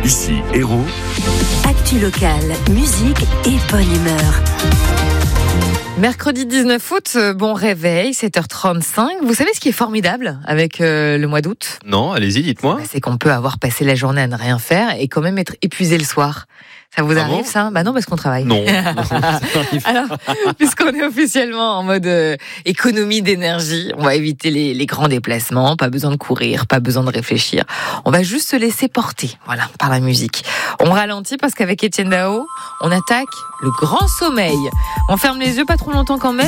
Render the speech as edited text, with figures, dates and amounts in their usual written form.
Ici Hérault. Actu locale, musique et bonne humeur. Mercredi 19 août, bon réveil, 7h35. Vous savez ce qui est formidable avec le mois d'août ? Non, allez-y, dites-moi. C'est qu'on peut avoir passé la journée à ne rien faire et quand même être épuisé le soir. Ça vous arrive, ça ? Bah non, parce qu'on travaille. Non. Alors, puisqu'on est officiellement en mode économie d'énergie, on va éviter les grands déplacements, pas besoin de courir, pas besoin de réfléchir. On va juste se laisser porter, voilà, par la musique. On ralentit parce qu'avec Etienne Dao, on attaque le grand sommeil. On ferme les yeux pas trop longtemps quand même.